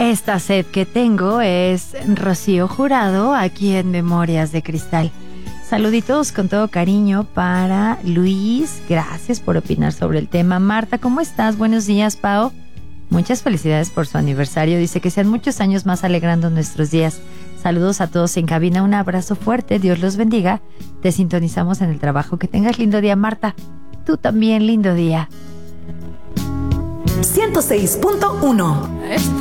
Esta sed que tengo es Rocío Jurado, aquí en Memorias de Cristal. Saluditos con todo cariño para Luis. Gracias por opinar sobre el tema. Marta, ¿cómo estás? Buenos días, Pao. Muchas felicidades por su aniversario. Dice que sean muchos años más alegrando nuestros días. Saludos a todos en cabina. Un abrazo fuerte. Dios los bendiga. Te sintonizamos en el trabajo. Que tengas lindo día, Marta. Tú también, lindo día. 106.1